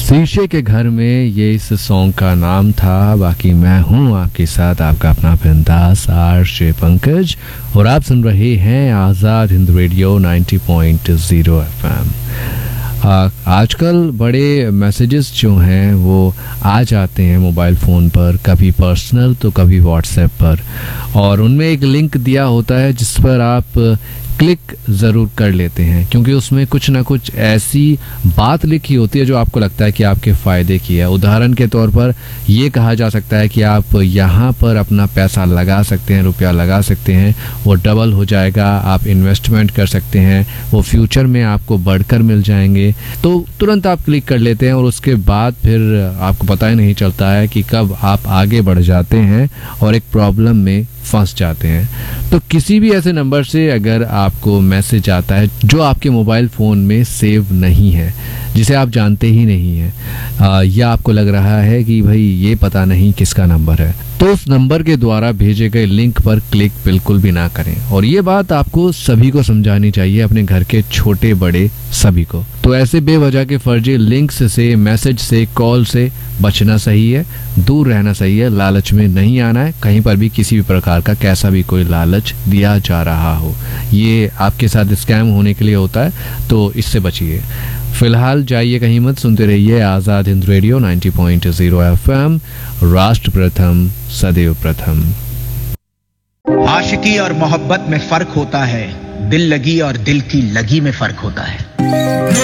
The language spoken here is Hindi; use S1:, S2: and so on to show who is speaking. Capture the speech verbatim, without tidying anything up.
S1: शीशे के घर में ये इस सॉन्ग का नाम था। बाकी मैं हूँ आपके साथ आपका अपना बिंदास आरजे पंकज और आप सुन रहे हैं आज़ाद हिंद रेडियो नब्बे पॉइंट ज़ीरो एफएम। आजकल बड़े मैसेजेस जो हैं वो आ जाते हैं मोबाइल फ़ोन पर, कभी पर्सनल तो कभी व्हाट्सएप पर, और उनमें एक लिंक दिया होता है जिस पर आप क्लिक ज़रूर कर लेते हैं क्योंकि उसमें कुछ ना कुछ ऐसी बात लिखी होती है जो आपको लगता है कि आपके फ़ायदे की है। उदाहरण के तौर पर ये कहा जा सकता है कि आप यहाँ पर अपना पैसा लगा सकते हैं, रुपया लगा सकते हैं, वो डबल हो जाएगा, आप इन्वेस्टमेंट कर सकते हैं, वो फ्यूचर में आपको बढ़कर मिल जाएंगे। तो तुरंत आप क्लिक कर लेते हैं और उसके बाद फिर आपको पता ही नहीं चलता है कि कब आप आगे बढ़ जाते हैं और एक प्रॉब्लम में फंस जाते हैं। तो किसी भी ऐसे नंबर से अगर आपको मैसेज आता है जो आपके मोबाइल फ़ोन में सेव नहीं है, जिसे आप जानते ही नहीं हैं, या आपको लग रहा है कि भाई ये पता नहीं किसका नंबर है, तो उस नंबर के द्वारा भेजे गए लिंक पर क्लिक बिल्कुल भी ना करें। और ये बात आपको सभी को समझानी चाहिए, अपने घर के छोटे बड़े सभी को। तो ऐसे बेवजह के फर्जी लिंक्स से, मैसेज से, कॉल से बचना सही है, दूर रहना सही है, लालच में नहीं आना है। कहीं पर भी किसी भी प्रकार का कैसा भी कोई लालच दिया जा रहा हो, ये आपके साथ स्कैम होने के लिए होता है, तो इससे बचिए। फिलहाल जाइए कहीं मत, सुनते रहिए आज़ाद हिंद रेडियो नब्बे पॉइंट ज़ीरो एफएम, राष्ट्र प्रथम सदैव प्रथम।
S2: आशिकी और मोहब्बत में फर्क होता है, दिल लगी और दिल की लगी में फर्क होता है।